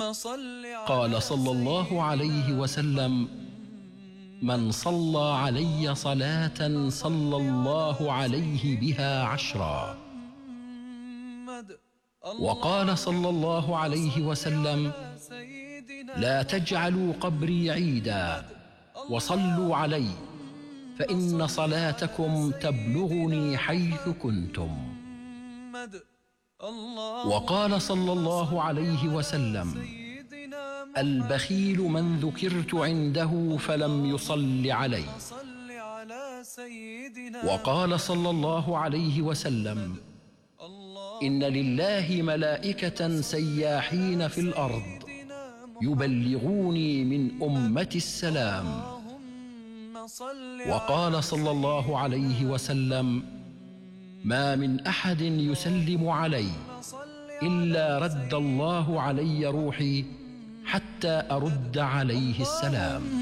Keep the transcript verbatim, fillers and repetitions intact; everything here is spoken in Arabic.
قال صلى الله عليه وسلم: من صلى علي صلاة صلى الله عليه بها عشرا. وقال صلى الله عليه وسلم: لا تجعلوا قبري عيدا وصلوا علي فإن صلاتكم تبلغني حيث كنتم. وقال صلى الله عليه وسلم: البخيل من ذكرت عنده فلم يصل علي. وقال صلى الله عليه وسلم: إن لله ملائكة سياحين في الأرض يبلغوني من أمتي السلام. وقال صلى الله عليه وسلم: ما من أحد يسلم علي إلا رد الله علي روحي حتى أرد عليه السلام.